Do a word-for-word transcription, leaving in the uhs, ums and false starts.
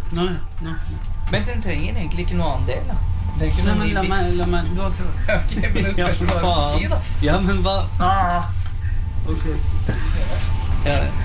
Nå, nå. Men den trenger egentlig ikke noe annen del, da. Det er ikke Nei, noe men la ny meg, la meg, du har prøvd. Ok, men det spørs hva jeg skal si, da. Ja, men hva? Ah. Ok. Ja,